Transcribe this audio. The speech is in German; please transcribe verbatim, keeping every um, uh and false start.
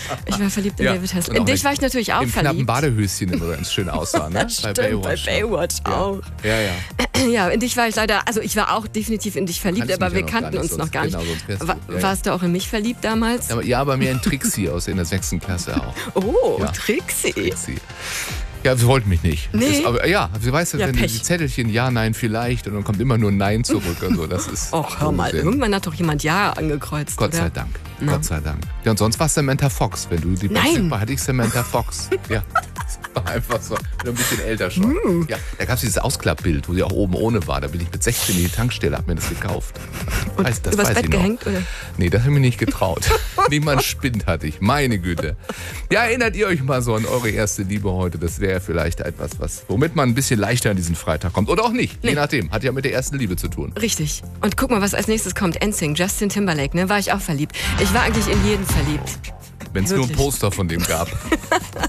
Ich war verliebt in Ja. David Hasselhoff. Und In auch dich war ich natürlich auch Im knappen verliebt. Badehöschen immer ganz schön aussah, ne? Das stimmt, bei Baywatch ja. auch. Ja, ja. Ja, in dich war ich leider, also ich war auch definitiv in dich verliebt, Kannst aber mich wir ja noch kannten gar nicht, uns noch sonst- gar nicht. genau, sonst wärst du- Wa- ja, ja. Warst du auch in mich verliebt damals? Aber, ja, bei mir in Trixie aus in der sechsten Klasse auch. Oh, Ja. Trixie. Trixie. Ja, sie wollte mich nicht. Nee. Das, aber ja, sie weiß, Ja, wenn Pech. die Zettelchen ja, nein, vielleicht und dann kommt immer nur Nein zurück und so. Das ist. Och, hör mal, Unsinn. irgendwann hat doch jemand Ja angekreuzt, Gott oder? sei Dank. Na. Gott sei Dank. Ja, und sonst war es Samantha Fox. Wenn du die Nein. plötzlich war, hatte ich Samantha Fox. Ja. Das war einfach so. Nur ein bisschen älter schon. Mm. Ja, da gab es dieses Ausklappbild, wo sie auch oben ohne war. Da bin ich mit sechzehn in die Tankstelle, hab mir das gekauft. Und Weiß- das übers weiß Bett ich noch. gehängt, oder? Nee, das habe ich mir nicht getraut. Niemand spinnt hatte ich. Meine Güte. Ja, erinnert ihr euch mal so an eure erste Liebe heute? Das wäre vielleicht etwas, was, womit man ein bisschen leichter an diesen Freitag kommt. Oder auch nicht. Nee. Je nachdem. Hat ja mit der ersten Liebe zu tun. Richtig. Und guck mal, was als nächstes kommt. N Sync, Justin Timberlake, ne? War ich auch verliebt. Ich war eigentlich in jeden verliebt. Wenn es nur ein Wirklich. Poster von dem gab.